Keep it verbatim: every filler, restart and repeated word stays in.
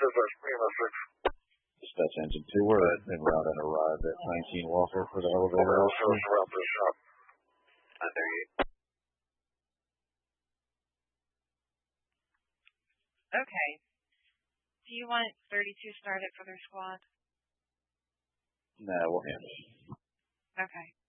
Dispatch engine two, we're en route and arrived at nineteen Walker for the elevator. Okay. Do you want thirty-two started for their squad? Nah, we'll handle it. Okay.